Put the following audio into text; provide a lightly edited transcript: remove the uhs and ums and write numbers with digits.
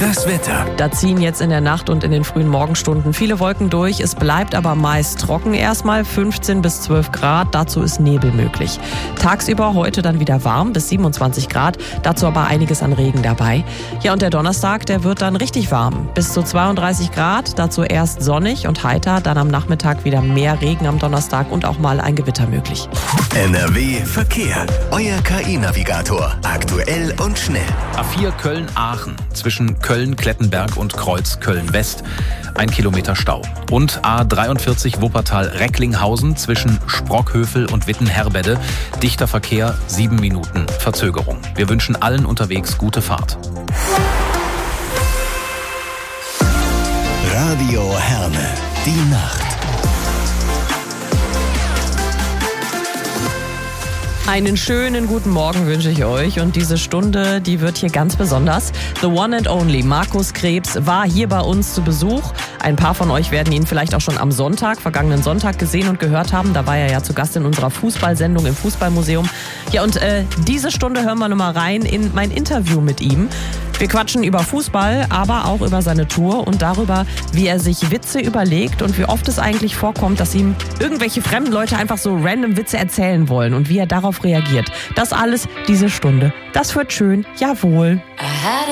Das Wetter. Da ziehen jetzt in der Nacht und in den frühen Morgenstunden viele Wolken durch. Es bleibt aber meist trocken erstmal, 15 bis 12 Grad. Dazu ist Nebel möglich. Tagsüber heute dann wieder warm, bis 27 Grad. Dazu aber einiges an Regen dabei. Ja, und der Donnerstag, der wird dann richtig warm. Bis zu 32 Grad. Dazu erst sonnig und heiter. Dann am Nachmittag wieder mehr Regen am Donnerstag und auch mal ein Gewitter möglich. NRW Verkehr. Euer KI-Navigator. Aktuell und schnell. A4 Köln-Aachen zwischen Köln-Klettenberg und Kreuz Köln-West. 1 Kilometer Stau. Und A43 Wuppertal-Recklinghausen zwischen Sprockhövel und Witten-Herbede. Dichter Verkehr, 7 Minuten Verzögerung. Wir wünschen allen unterwegs gute Fahrt. Radio Herne. Die Nacht. Einen schönen guten Morgen wünsche ich euch und diese Stunde, die wird hier ganz besonders. The one and only Markus Krebs war hier bei uns zu Besuch. Ein paar von euch werden ihn vielleicht auch schon am vergangenen Sonntag gesehen und gehört haben. Da war er ja zu Gast in unserer Fußballsendung im Fußballmuseum. Ja, und diese Stunde hören wir nochmal rein in mein Interview mit ihm. Wir quatschen über Fußball, aber auch über seine Tour und darüber, wie er sich Witze überlegt und wie oft es eigentlich vorkommt, dass ihm irgendwelche fremden Leute einfach so random Witze erzählen wollen und wie er darauf reagiert. Das alles diese Stunde. Das wird schön. Jawohl.